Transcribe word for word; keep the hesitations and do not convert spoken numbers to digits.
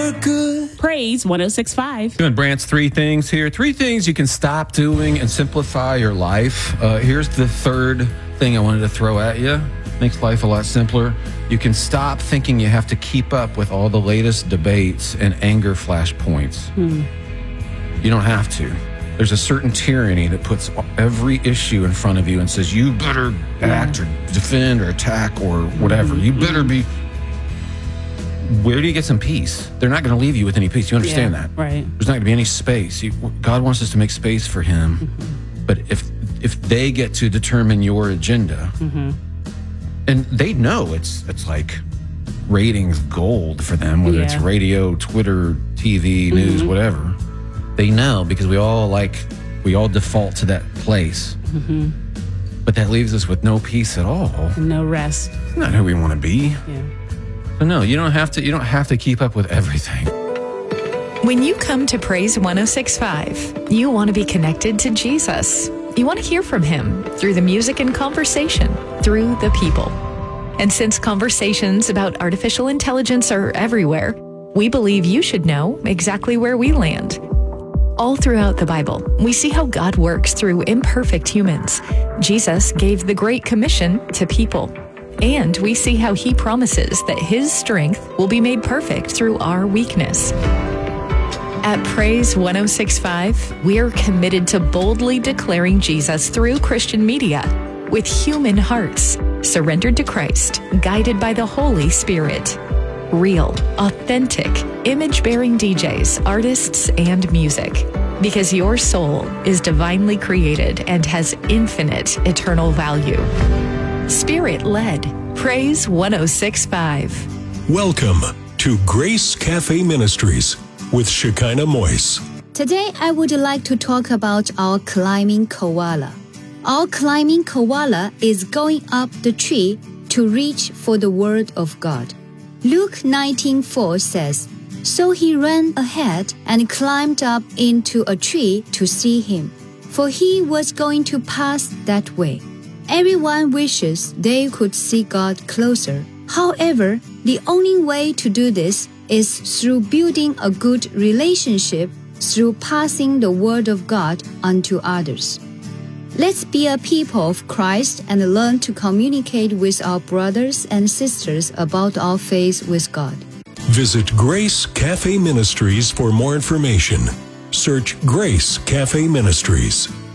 for good. Praise one oh six point five. Doing Brant's three things here. Three things you can stop doing and simplify your life. Uh, here's the third thing I wanted to throw at you. Makes life a lot simpler. You can stop thinking you have to keep up with all the latest debates and anger flashpoints. Hmm. You don't have to. There's a certain tyranny that puts every issue in front of you and says, you better act or defend or attack or whatever. You better be... Where do you get some peace? They're not going to leave you with any peace. You understand Yeah, that? right. There's not going to be any space. You, God wants us to make space for him. Mm-hmm. But if if they get to determine your agenda, Mm-hmm. and they know it's it's like ratings gold for them, whether it's Yeah. radio, Twitter, T V, news, Mm-hmm. whatever. They know because we all like we all default to that place. Mm-hmm. But that leaves us with no peace at all. No rest. It's not who we want to be. Yeah. So no, you don't have to. You don't have to keep up with everything. When you come to Praise one oh six point five, you want to be connected to Jesus. You want to hear from him through the music and conversation, through the people. And since conversations about artificial intelligence are everywhere, we believe you should know exactly where we land. All throughout the Bible, we see how God works through imperfect humans. Jesus gave the Great Commission to people. And we see how he promises that his strength will be made perfect through our weakness. At Praise one oh six point five, we are committed to boldly declaring Jesus through Christian media with human hearts, surrendered to Christ, guided by the Holy Spirit. Real, authentic, image-bearing D Js, artists, and music. Because your soul is divinely created and has infinite eternal value. Spirit-led, Praise one oh six point five. Welcome to Grace Cafe Ministries with Shekinah Moise. Today, I would like to talk about our climbing koala. Our climbing koala is going up the tree to reach for the word of God. Luke nineteen four says, "So he ran ahead and climbed up into a tree to see him, for he was going to pass that way." Everyone wishes they could see God closer. However, the only way to do this is through building a good relationship, through passing the word of God onto others. Let's be a people of Christ and learn to communicate with our brothers and sisters about our faith with God. Visit Grace Cafe Ministries for more information. Search Grace Cafe Ministries.